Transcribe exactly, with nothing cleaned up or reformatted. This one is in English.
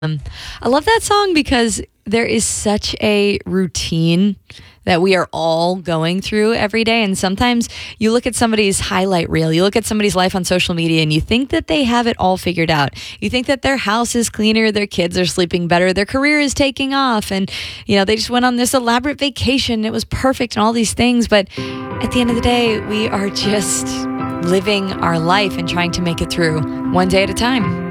Um, I love that song because there is such a routine that we are all going through every day. And sometimes you look at somebody's highlight reel, you look at somebody's life on social media, and you think that they have it all figured out. You think that their house is cleaner, their kids are sleeping better, their career is taking off, and you know they just went on this elaborate vacation. It was perfect and all these things. But at the end of the day, we are just living our life and trying to make it through one day at a time.